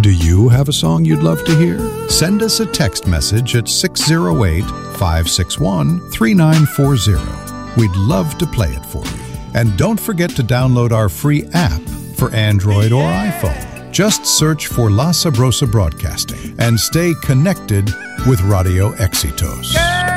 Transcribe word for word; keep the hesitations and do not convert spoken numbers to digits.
Do you have a song you'd love to hear? Send us a text message at six oh eight, five six one, three nine four oh. We'd love to play it for you. And don't forget to download our free app for Android or iPhone. Just search for La Sabrosa Broadcasting and stay connected with Radio Éxitos.